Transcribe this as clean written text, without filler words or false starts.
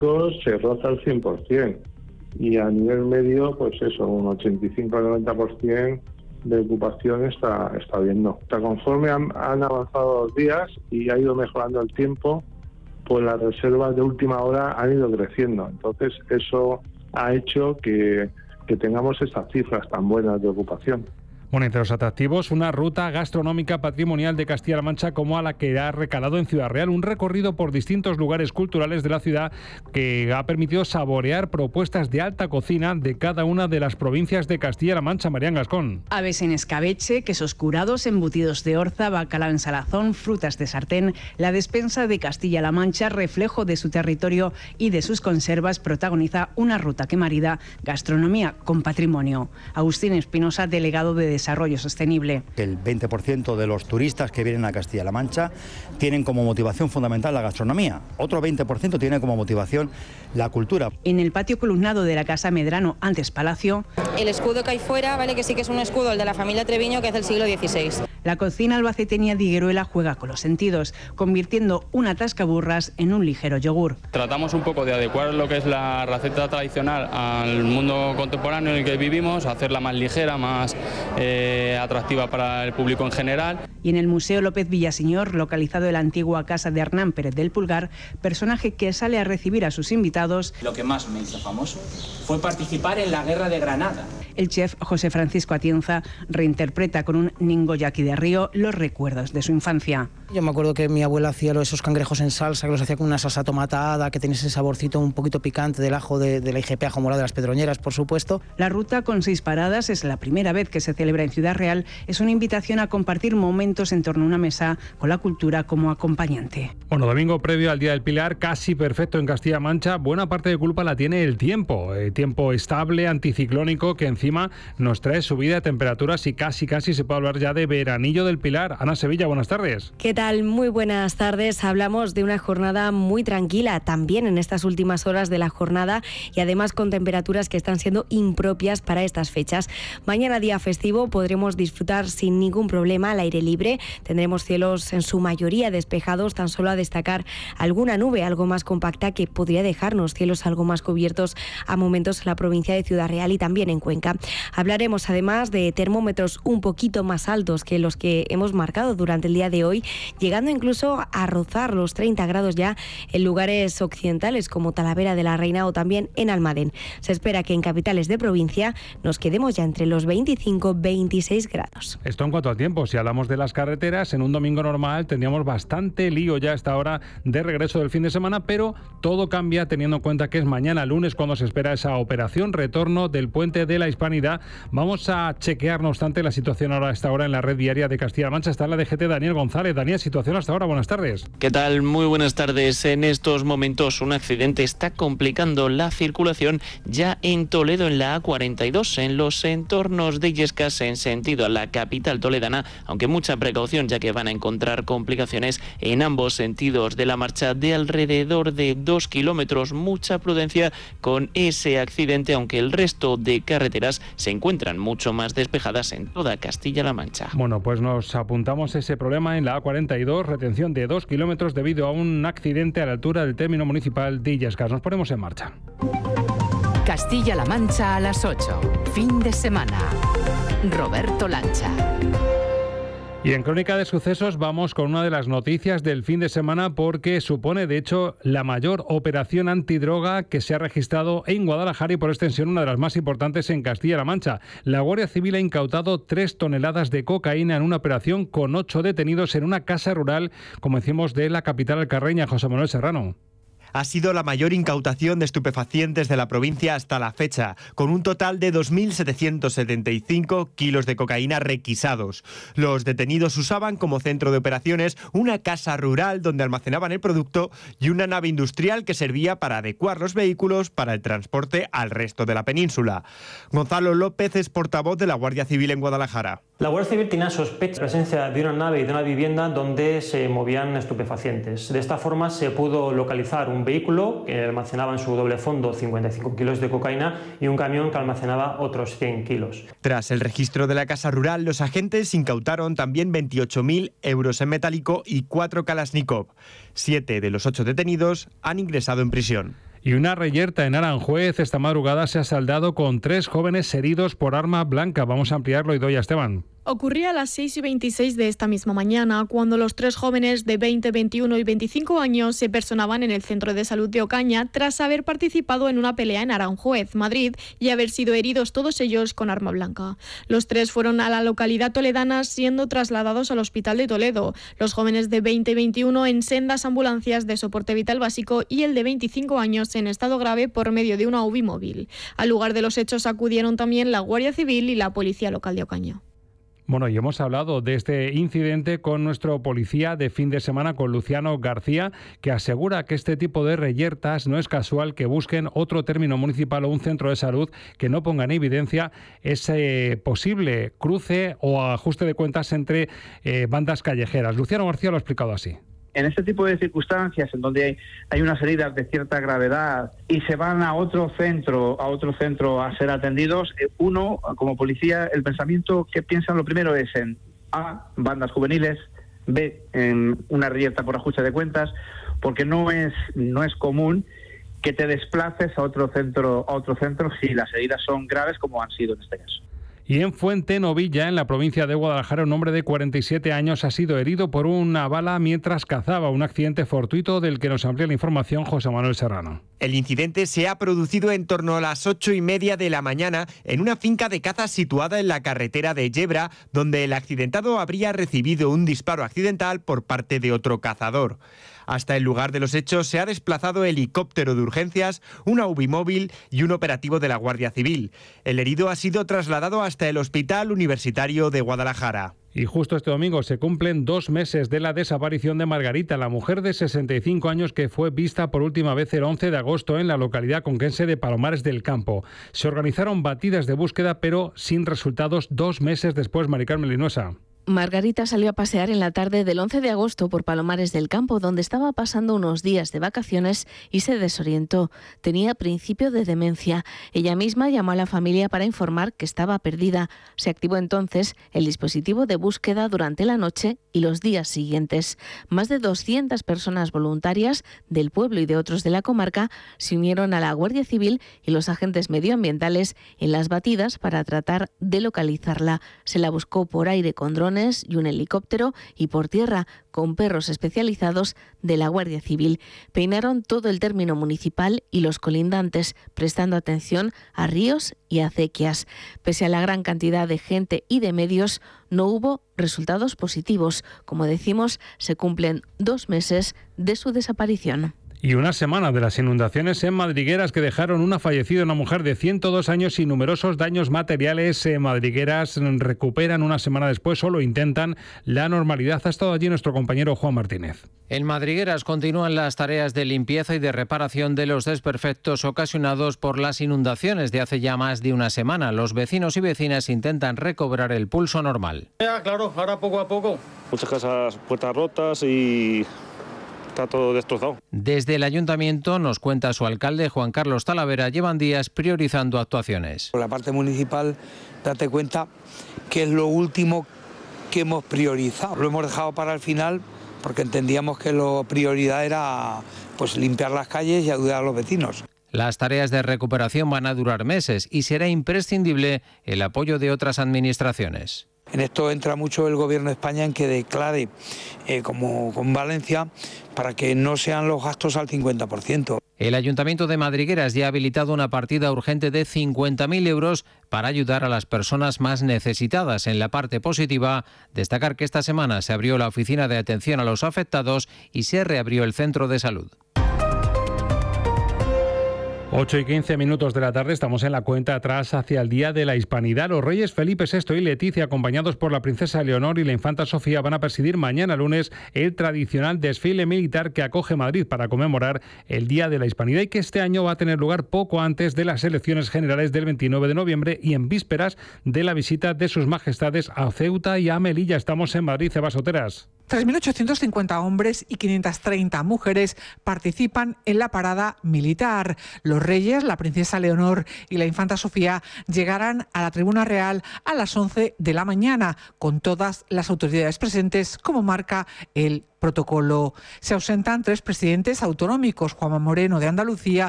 se roza el 100%, y a nivel medio, pues eso, un 85-90% de ocupación está viendo. Conforme han avanzado los días y ha ido mejorando el tiempo, pues las reservas de última hora han ido creciendo. Entonces eso ha hecho que tengamos estas cifras tan buenas de ocupación. Bueno, entre los atractivos, una ruta gastronómica patrimonial de Castilla-La Mancha como a la que ha recalado en Ciudad Real, un recorrido por distintos lugares culturales de la ciudad que ha permitido saborear propuestas de alta cocina de cada una de las provincias de Castilla-La Mancha. Marián Gascón. Aves en escabeche, quesos curados, embutidos de orza, bacalao en salazón, frutas de sartén. La despensa de Castilla-La Mancha, reflejo de su territorio y de sus conservas, protagoniza una ruta que marida gastronomía con patrimonio. Agustín Espinosa, delegado de Desarrollo Sostenible. El 20% de los turistas que vienen a Castilla-La Mancha tienen como motivación fundamental la gastronomía. Otro 20% tiene como motivación la cultura. En el patio columnado de la Casa Medrano, antes Palacio. El escudo que hay fuera, vale, que sí que es un escudo, el de la familia Treviño, que es del siglo XVI. La cocina albaceteña de Higueruela juega con los sentidos, convirtiendo una atascaburras en un ligero yogur. Tratamos un poco de adecuar lo que es la receta tradicional al mundo contemporáneo en el que vivimos, hacerla más ligera, más atractiva para el público en general. Y en el Museo López Villaseñor, localizado en la antigua casa de Hernán Pérez del Pulgar, personaje que sale a recibir a sus invitados. Lo que más me hizo famoso fue participar en la Guerra de Granada. El chef José Francisco Atienza reinterpreta con un ningoyaki de río los recuerdos de su infancia. Yo me acuerdo que mi abuela hacía esos cangrejos en salsa, que los hacía con una salsa tomatada, que tenía ese saborcito un poquito picante del ajo, de la IGP, ajo morado de las Pedroñeras, por supuesto. La ruta con 6 paradas es la primera vez que se celebra en Ciudad Real. Es una invitación a compartir momentos en torno a una mesa con la cultura como acompañante. Bueno, domingo previo al Día del Pilar, casi perfecto en Castilla-La Mancha. Buena parte de culpa la tiene el tiempo. Tiempo estable, anticiclónico, que encima nos trae subida de temperaturas y casi se puede hablar ya de veranillo del Pilar. Ana Sevilla, buenas tardes. ¿Qué tal? Muy buenas tardes. Hablamos de una jornada muy tranquila también en estas últimas horas de la jornada y además con temperaturas que están siendo impropias para estas fechas. Mañana, día festivo, podremos disfrutar sin ningún problema al aire libre. Tendremos cielos en su mayoría despejados, tan solo a destacar alguna nube algo más compacta que podría dejarnos cielos algo más cubiertos a momentos en la provincia de Ciudad Real y también en Cuenca. Hablaremos además de termómetros un poquito más altos que los que hemos marcado durante el día de hoy, llegando incluso a rozar los 30 grados ya en lugares occidentales como Talavera de la Reina o también en Almadén. Se espera que en capitales de provincia nos quedemos ya entre los 25-26 grados. Esto en cuanto al tiempo. Si hablamos de las carreteras, en un domingo normal tendríamos bastante lío ya a esta hora de regreso del fin de semana, pero todo cambia teniendo en cuenta que es mañana lunes cuando se espera esa operación retorno del Puente de la Hispanidad. Vamos a chequear, no obstante, la situación ahora a esta hora en la red viaria de Castilla-La Mancha. Está en la DGT Daniel González. Daniel, situación hasta ahora. Buenas tardes. ¿Qué tal? Muy buenas tardes. En estos momentos un accidente está complicando la circulación ya en Toledo, en la A42, en los entornos de Illescas en sentido a la capital toledana, aunque mucha precaución ya que van a encontrar complicaciones en ambos sentidos de la marcha de alrededor de 2 kilómetros. Mucha prudencia con ese accidente, aunque el resto de carreteras se encuentran mucho más despejadas en toda Castilla-La Mancha. Bueno, pues nos apuntamos ese problema en la A42, retención de 2 kilómetros debido a un accidente a la altura del término municipal de Illescas. Nos ponemos en marcha. Castilla-La Mancha a las 8. Fin de semana. Roberto Lancha. Y en Crónica de Sucesos vamos con una de las noticias del fin de semana porque supone, de hecho, la mayor operación antidroga que se ha registrado en Guadalajara y por extensión una de las más importantes en Castilla-La Mancha. La Guardia Civil ha incautado 3 toneladas de cocaína en una operación con 8 detenidos en una casa rural, como decimos, de la capital alcarreña. José Manuel Serrano. Ha sido la mayor incautación de estupefacientes de la provincia hasta la fecha, con un total de 2.775 kilos de cocaína requisados. Los detenidos usaban como centro de operaciones una casa rural donde almacenaban el producto y una nave industrial que servía para adecuar los vehículos para el transporte al resto de la península. Gonzalo López es portavoz de la Guardia Civil en Guadalajara. La Guardia Civil tenía sospecha de la presencia de una nave y de una vivienda donde se movían estupefacientes. De esta forma se pudo localizar un vehículo que almacenaba en su doble fondo 55 kilos de cocaína y un camión que almacenaba otros 100 kilos. Tras el registro de la casa rural, los agentes incautaron también 28.000 euros en metálico y 4 Kalashnikov. 7 de los 8 detenidos han ingresado en prisión. Y una reyerta en Aranjuez esta madrugada se ha saldado con 3 jóvenes heridos por arma blanca. Vamos a ampliarlo, Idoia Esteban. Ocurría a las 6:26 de esta misma mañana, cuando los 3 jóvenes de 20, 21 y 25 años se personaban en el centro de salud de Ocaña tras haber participado en una pelea en Aranjuez, Madrid, y haber sido heridos todos ellos con arma blanca. Los 3 fueron a la localidad toledana siendo trasladados al hospital de Toledo. Los jóvenes de 20 y 21 en sendas ambulancias de soporte vital básico y el de 25 años en estado grave por medio de una UBI móvil. Al lugar de los hechos acudieron también la Guardia Civil y la Policía Local de Ocaña. Bueno, y hemos hablado de este incidente con nuestro policía de fin de semana, con Luciano García, que asegura que este tipo de reyertas no es casual que busquen otro término municipal o un centro de salud que no ponga en evidencia ese posible cruce o ajuste de cuentas entre bandas callejeras. Luciano García lo ha explicado así. En este tipo de circunstancias en donde hay unas heridas de cierta gravedad y se van a otro centro a ser atendidos, uno, como policía, el pensamiento que piensan lo primero es en A, bandas juveniles, B, en una reyerta por ajuste de cuentas, porque no es común que te desplaces a otro centro si las heridas son graves, como han sido en este caso. Y en Fuentenovilla, en la provincia de Guadalajara, un hombre de 47 años ha sido herido por una bala mientras cazaba. Un accidente fortuito del que nos amplía la información José Manuel Serrano. El incidente se ha producido en torno a las 8:30 de la mañana en una finca de caza situada en la carretera de Yebra, donde el accidentado habría recibido un disparo accidental por parte de otro cazador. Hasta el lugar de los hechos se ha desplazado helicóptero de urgencias, una UBI móvil y un operativo de la Guardia Civil. El herido ha sido trasladado hasta el Hospital Universitario de Guadalajara. Y justo este domingo se cumplen 2 meses de la desaparición de Margarita, la mujer de 65 años que fue vista por última vez el 11 de agosto en la localidad conquense de Palomares del Campo. Se organizaron batidas de búsqueda, pero sin resultados 2 meses después. Mari Carmen Linosa. Margarita salió a pasear en la tarde del 11 de agosto por Palomares del Campo, donde estaba pasando unos días de vacaciones y se desorientó. Tenía principio de demencia. Ella misma llamó a la familia para informar que estaba perdida. Se activó entonces el dispositivo de búsqueda durante la noche y los días siguientes. Más de 200 personas voluntarias del pueblo y de otros de la comarca se unieron a la Guardia Civil y los agentes medioambientales en las batidas para tratar de localizarla. Se la buscó por aire con drones y un helicóptero y por tierra con perros especializados de la Guardia Civil. Peinaron todo el término municipal y los colindantes, prestando atención a ríos y acequias. Pese a la gran cantidad de gente y de medios, no hubo resultados positivos. Como decimos, se cumplen 2 meses de su desaparición. Y una semana de las inundaciones en Madrigueras que dejaron una fallecida, una mujer de 102 años y numerosos daños materiales. Madrigueras recuperan una semana después, solo intentan la normalidad. Ha estado allí nuestro compañero Juan Martínez. En Madrigueras continúan las tareas de limpieza y de reparación de los desperfectos ocasionados por las inundaciones de hace ya más de una semana. Los vecinos y vecinas intentan recobrar el pulso normal. Ya, claro, ahora poco a poco. Muchas casas, puertas rotas y está todo destrozado. Desde el ayuntamiento, nos cuenta su alcalde Juan Carlos Talavera, llevan días priorizando actuaciones. Por la parte municipal, date cuenta que es lo último que hemos priorizado. Lo hemos dejado para el final porque entendíamos que la prioridad era pues limpiar las calles y ayudar a los vecinos. Las tareas de recuperación van a durar meses y será imprescindible el apoyo de otras administraciones. En esto entra mucho el Gobierno de España en que declare, como con Valencia, para que no sean los gastos al 50%. El Ayuntamiento de Madrigueras ya ha habilitado una partida urgente de 50.000 euros para ayudar a las personas más necesitadas. En la parte positiva, destacar que esta semana se abrió la oficina de atención a los afectados y se reabrió el centro de salud. 8:15 de la tarde, estamos en la cuenta atrás hacia el Día de la Hispanidad. Los reyes Felipe VI y Leticia, acompañados por la princesa Leonor y la infanta Sofía, van a presidir mañana lunes el tradicional desfile militar que acoge Madrid para conmemorar el Día de la Hispanidad y que este año va a tener lugar poco antes de las elecciones generales del 29 de noviembre y en vísperas de la visita de sus majestades a Ceuta y a Melilla. Estamos en Madrid, Eva Soteras. 3.850 hombres y 530 mujeres participan en la parada militar. Los reyes, la princesa Leonor y la infanta Sofía llegarán a la tribuna real a las 11 de la mañana, con todas las autoridades presentes, como marca el protocolo. Se ausentan 3 presidentes autonómicos, Juanma Moreno de Andalucía,